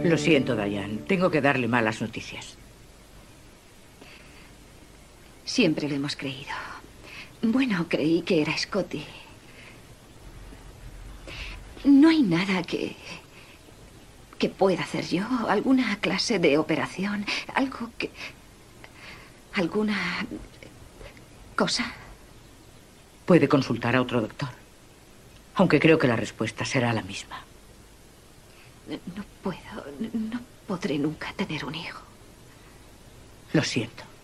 Lo siento, Diane. Tengo que darle malas noticias. Siempre lo hemos creído. Bueno, creí que era Scotty. No hay nada que pueda hacer yo. Alguna clase de operación. Algo que... ¿Alguna cosa? Puede consultar a otro doctor. Aunque creo que la respuesta será la misma. No puedo. No podré nunca tener un hijo. Lo siento.